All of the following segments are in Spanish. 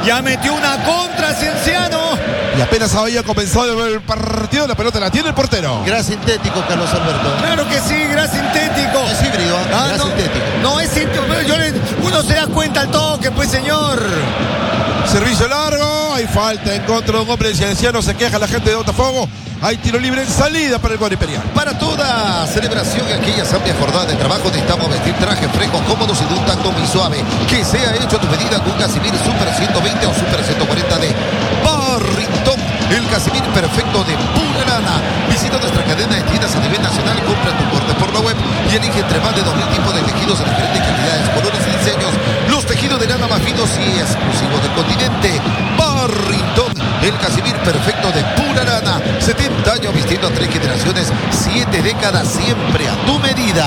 Ya metió una contra Cienciano. Y apenas había comenzado el partido, la pelota la tiene el portero. Gras sintético, Carlos Alberto. Claro que sí, gras sintético. Es híbrido, gras no, sintético. No es sintético. Uno se da cuenta al toque, pues, señor. Servicio largo, hay falta en contra de un hombre de Cienciano, se queja la gente de Botafogo. Hay tiro libre en salida para el cuadro imperial. Para toda celebración y aquellas amplias jornadas de trabajo necesitamos vestir trajes frescos, cómodos y de un tacto muy suave. Que sea hecho a tu medida con Casimir Super 120 o Super 140 de Barrington. El Casimir perfecto de pura lana. Visita nuestra cadena de tiendas a nivel nacional, compra tu corte por la web y elige entre más de 2000 tipos de tejidos de diferentes calidades, colores y diseños. Los tejidos de lana más finos y exclusivos del continente. Barrington, el Casimir perfecto de pura lana. 70 años vistiendo a 3 generaciones, 7 décadas, siempre a tu medida.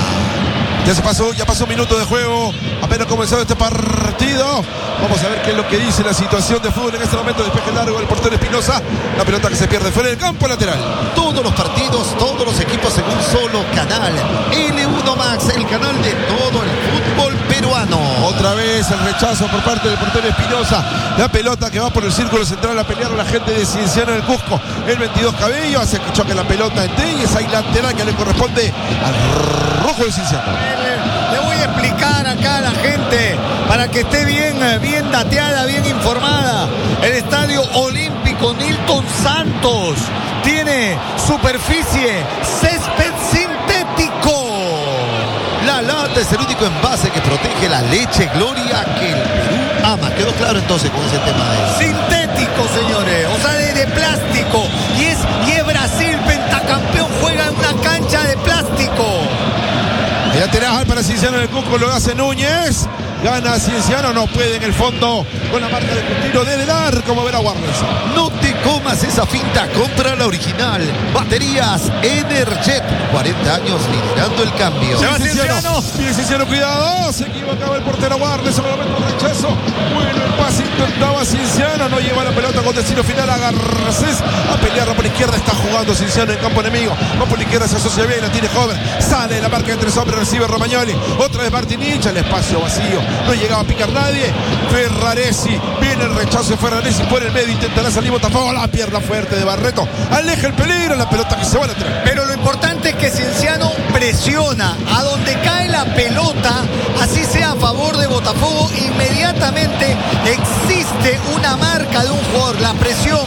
Ya pasó un minuto de juego, apenas comenzado este partido. Vamos a ver qué es lo que dice la situación de fútbol en este momento. Despeje largo del portero Espinosa, la pelota que se pierde fuera del campo lateral. Todos los partidos, todos los equipos en un solo canal. L1 Max, el canal de todo el fútbol peruano. Otra vez el rechazo por parte del portero Espinosa. La pelota que va por el círculo central a pelear a la gente de Cienciano del Cusco. El 22 Cabello hace que choque la pelota en Telles. Hay lateral que le corresponde al rojo de Cienciano. Le voy a explicar acá a la gente para que esté bien dateada, bien informada. El Estadio Olímpico Nilton Santos tiene superficie césped sintético. La lata es el único envase que protege la leche Gloria que el Perú ama. Quedó claro entonces con ese tema de sintético, señores, o sea, de plástico. Y es Brasil, pentacampeón, juega en una cancha de plástico. El lateral para Cienciano del Cusco lo hace Núñez. Gana Cienciano, no puede en el fondo con la marca de tiro desde el arco, como ver a Warnes. No te comas esa finta, compra la original. Baterías Energet, 40 años liderando el cambio. Se va Cienciano. Bien Cienciano, cuidado, se equivocaba el portero Warnes, en el momento de rechazo. Bueno, el pase intentaba Cienciano, no lleva la pelota con destino final a Garcés. A pelear por la izquierda, está jugando Cienciano en campo enemigo. Va por la izquierda, se asocia bien, la tiene joven. Sale la marca de 3 hombres, recibe Romagnoli. Otra vez Martinich, el espacio vacío. No llegaba a picar nadie. Ferraresi, viene el rechazo de Ferraresi por el medio, intentará salir Botafogo, la pierna fuerte de Barreto, aleja el peligro, la pelota que se va a la atrás. Pero lo importante es que Cienciano presiona a donde cae la pelota, así sea a favor de Botafogo, inmediatamente existe una marca de un jugador, la presión,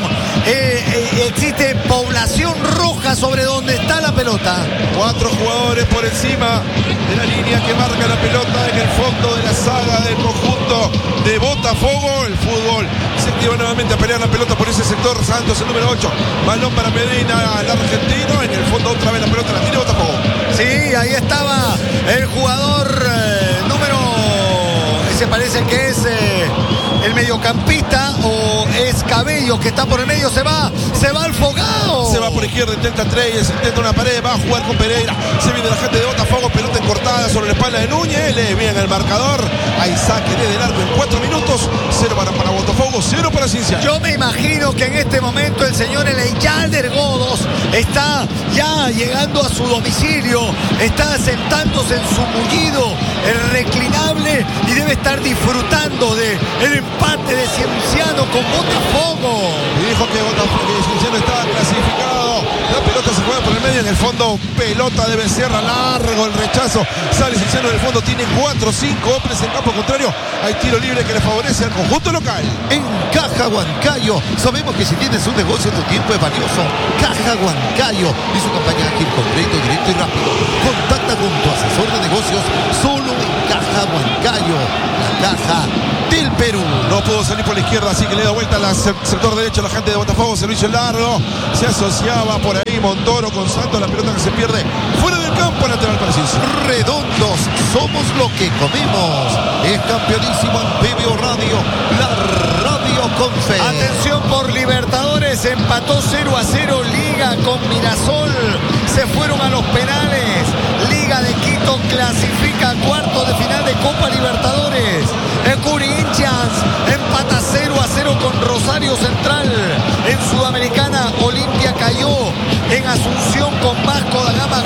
existe población roja sobre donde está la pelota. 4 jugadores por encima de la línea que marca la pelota en el fondo de la saga del conjunto de Botafogo. El fútbol se activa nuevamente a pelear la pelota por ese sector. Santos, el número 8, balón para Medina, el argentino. En el fondo otra vez la pelota la tiene Botafogo. Sí, ahí estaba el jugador número, ese parece que es el mediocampista, o es Cabello que está por el medio. Se va al fogao. Se va por izquierda, intenta Treyes, intenta una pared, va a jugar con Pereira. Se viene la gente de Botafogo, pelota encortada sobre la espalda de Núñez. Lee bien el marcador. Hay saque desde el arco en 4 minutos. 0 para Botafogo, 0 para Cienciano. Yo me imagino que en este momento el señor Eleyalder Godos está ya llegando a su domicilio, está sentándose en su mullido, el reclinable, y debe estar disfrutando de el empate de Cienciano con Botafogo. Y dijo que Cienciano estaba clasificado. La pelota se juega por el medio, en el fondo pelota de Becerra, largo el rechazo. Sale Cienciano del fondo, tiene 4 o 5 hombres en campo contrario. Hay tiro libre que le favorece al conjunto local. En Caja Huancayo, sabemos que si tienes un negocio tu tiempo es valioso. Caja Huancayo y su campaña ágil, concreto, directo y rápido. Contacta con tu asesor de negocios solo en Caja Huancayo, la caja del Perú. No pudo salir por la izquierda, así que le da vuelta al sector derecho a la gente de Botafogo. Servicio largo, se asociaba por ahí Montoro con Santos. La pelota que se pierde fuera del campo, lateral para Cienciano. Redondos, somos lo que comemos. Es campeonísimo en PBO Radio, la radio con fe. Atención por Libertadores, empató 0-0 Liga con Mirasol. Se fueron a los penales. Liga de Quito clasifica a cuartos de final de Copa Libertadores. El Corinthians empata 0-0 con Rosario Central. En Sudamericana, Olimpia cayó en Asunción con Vasco da Gama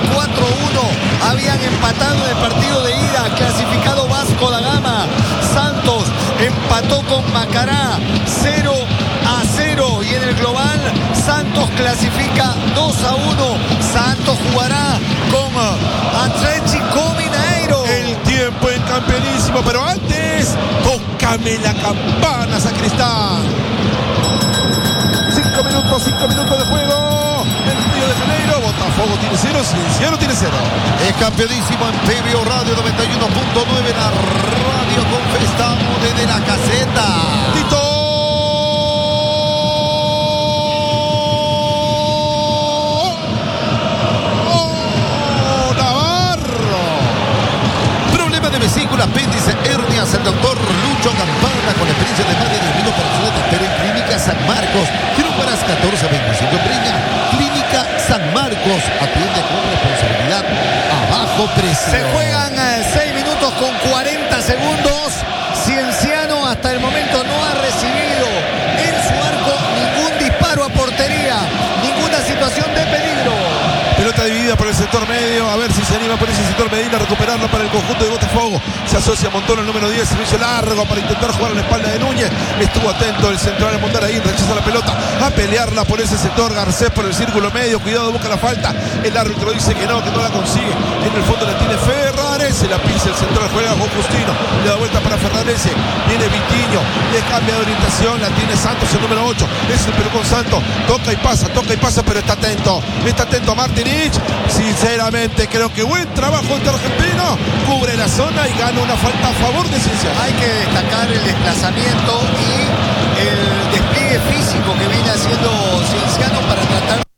4-1. Habían empatado en el partido de ida, clasificado Vasco da Gama. Santos empató empató con Macará 0-0. Y en el global, Santos clasifica 2-1. Santos jugará con Atlético Mineiro. El tiempo en campeonísimo, pero antes, tócame la campana, sacristán. 5 minutos de juego. En Río de Janeiro, Botafogo tiene 0, Cienciano tiene 0. Es campeonísimo en PBO Radio 91.9, la radio con Festamo desde la caseta. Tito. Vesícula, apéndice, hernias, el doctor Lucho Campana, con experiencia de más de 10.000 operaciones de en Clínica San Marcos. Números 1425 Breña. Clínica San Marcos atiende con responsabilidad a bajo precio. Se juegan 6 minutos con 40 segundos. Cienciano hasta el momento no ha recibido en su arco ningún disparo a portería, ninguna situación de peligro. Pelota dividida por el sector medio. A ver si se anima por ese sector Medina a recuperarlo para el conjunto de Botafogo. Se asocia Montón, el número 10. Servicio largo para intentar jugar a la espalda de Núñez. Estuvo atento el central Montaray. Rechaza la pelota. A pelearla por ese sector. Garcés por el círculo medio. Cuidado, busca la falta. El árbitro dice que no la consigue. En el fondo la tiene Ferrares. Se la pisa el central. Juega con Justino. Le da vuelta para Ferrares. Viene Vitiño. Le cambia de orientación. La tiene Santos, el número 8. Es el Pelucón Santos. Toca y pasa, pero está atento. Está atento a Martinich. Sinceramente creo que buen trabajo este argentino, cubre la zona y gana una falta a favor de Cienciano. Hay que destacar el desplazamiento y el despliegue físico que viene haciendo Cienciano para tratar